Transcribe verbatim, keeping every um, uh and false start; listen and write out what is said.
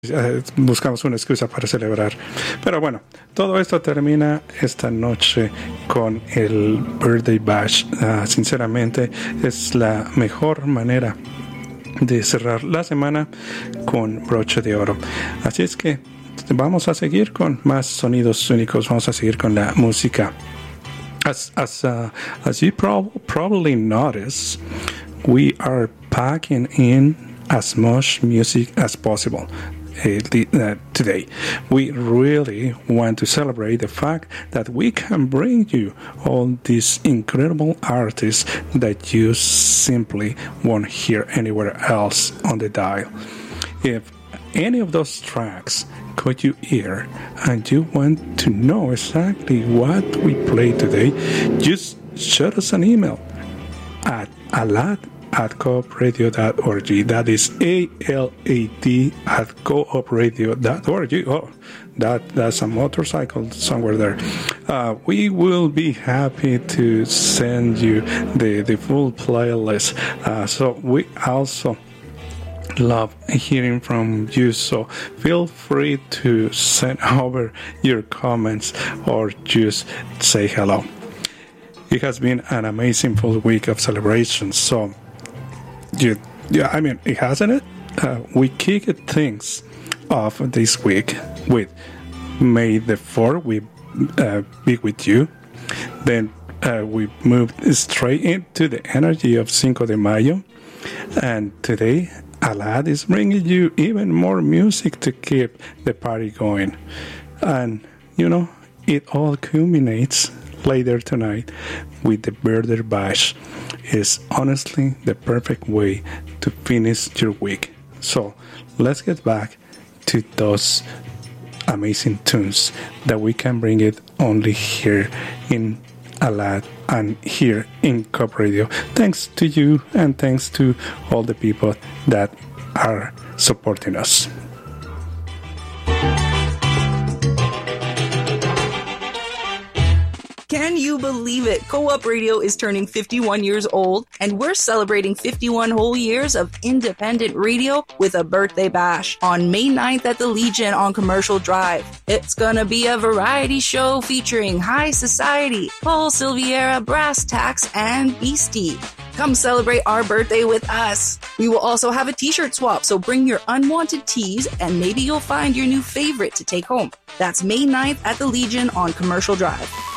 eh, buscamos una excusa para celebrar. Pero bueno, todo esto termina esta noche con el Birthday Bash. Uh, sinceramente, es la mejor manera de cerrar la semana con broche de oro. Así es que vamos a seguir con más sonidos únicos, vamos a seguir con la música. As, as, uh, as you prob- probably notice, we are packing in as much music as possible. Uh, the, uh, today, we really want to celebrate the fact that we can bring you all these incredible artists that you simply won't hear anywhere else on the dial. If any of those tracks caught your ear and you want to know exactly what we played today, just shoot us an email at alad at coopradio dot org. That is A L A D at coopradio dot org. Oh, that, that's a motorcycle somewhere there. Uh, we will be happy to send you the, the full playlist. Uh, so we also love hearing from you, so feel free to send over your comments or just say hello. It has been an amazing full week of celebrations, so you, yeah, I mean, it hasn't it? Uh, we kicked things off this week with May the fourth, we uh, be with you. Then uh, we moved straight into the energy of Cinco de Mayo, and today Alad is bringing you even more music to keep the party going. And, you know, it all culminates later tonight with the Birthday Bash. Is honestly the perfect way to finish your week. So let's get back to those amazing tunes that we can bring it only here in Alad and here in Coop Radio. Thanks to you and thanks to all the people that are supporting us. Can you believe it? Co-op Radio is turning fifty-one years old, and we're celebrating fifty-one whole years of independent radio with a birthday bash on May ninth at the Legion on Commercial Drive. It's gonna be a variety show featuring High Society, Paul Silviera, Brass Tacks, and Beastie. Come celebrate our birthday with us. We will also have a t-shirt swap, so bring your unwanted tees and maybe you'll find your new favorite to take home. That's May ninth at the Legion on Commercial Drive.